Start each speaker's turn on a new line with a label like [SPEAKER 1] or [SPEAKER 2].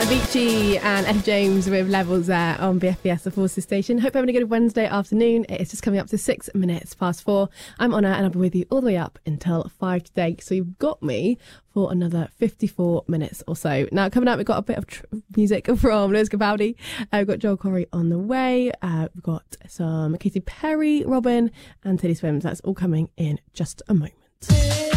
[SPEAKER 1] Avicii and Eddie James with Levels there on BFBS, the Forces station. Hope you're having a good Wednesday afternoon. It's just coming up to 6 minutes past 4. I'm Honor and I'll be with you all the way up until 5 today. So you've got me for another 54 minutes or so. Now, coming up, we've got a bit of music from Lewis Capaldi. We've got Joel Corry on the way. We've got some Katy Perry, Robin and Teddy Swims. That's all coming in just a moment.